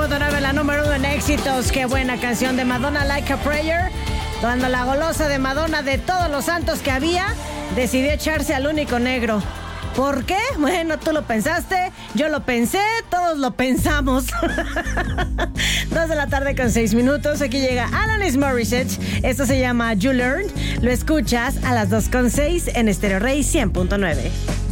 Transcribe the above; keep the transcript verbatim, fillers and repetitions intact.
punto nueve, la número uno en éxitos. Qué buena canción de Madonna, Like a Prayer. Cuando la golosa de Madonna, de todos los santos que había, decidió echarse al único negro. ¿Por qué? Bueno, tú lo pensaste, yo lo pensé, todos lo pensamos. Dos de la tarde con seis minutos. Aquí llega Alanis Morissette. Esto se llama You Learned. Lo escuchas a las dos con seis en Stereo Rey cien punto nueve.